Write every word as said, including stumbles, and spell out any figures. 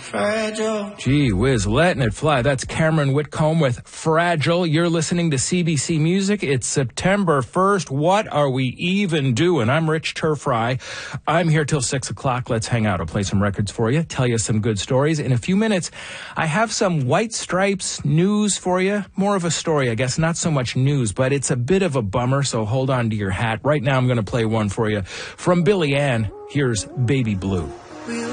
Fragile. Gee whiz, letting it fly. That's Cameron Whitcomb with Fragile. You're listening to C B C Music. It's September first. What are we even doing? I'm Rich Turfry. I'm here till six o'clock. Let's hang out. I'll play some records for you, tell you some good stories. In a few minutes, I have some White Stripes news for you. More of a story, I guess. Not so much news, but it's a bit of a bummer, so hold on to your hat. Right now, I'm going to play one for you from Billy Ann. Here's Baby Blue.